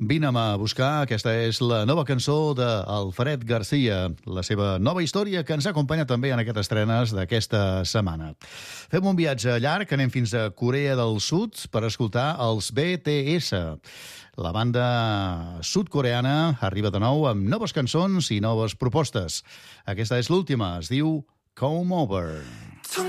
Vine'm a buscar, aquesta és la nova cançó d'Alfred Garcia, la seva nova història que ens acompanya també en aquestes estrenes d'aquesta setmana. Fem un viatge llarg, anem fins a Corea del Sud per escoltar els BTS. La banda sud-coreana arriba de nou amb noves cançons i noves propostes. Aquesta és l'última, es diu Come Over.